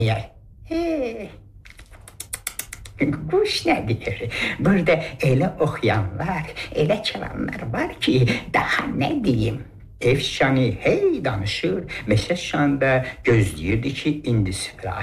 Hey, quş nə deyir? Burada elə oxuyanlar, elə çalanlar var ki, daha nə deyim? Efşani hey danışır, Məsəd Şanda gözləyirdi ki, indi sıra